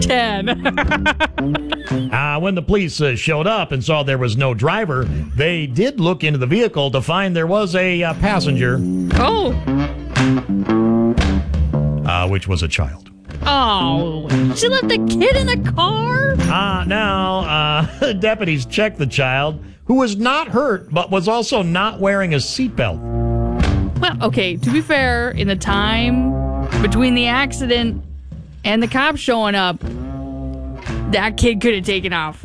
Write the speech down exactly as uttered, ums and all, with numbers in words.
ten. uh, when the police uh, showed up and saw there was no driver, they did look into the vehicle to find there was a uh, passenger. Oh. Uh, which was a child. Oh, she left a kid in the car? Uh, now, uh, deputies checked the child, who was not hurt, but was also not wearing a seatbelt. Well, okay, to be fair, in the time between the accident and the cops showing up, that kid could have taken off.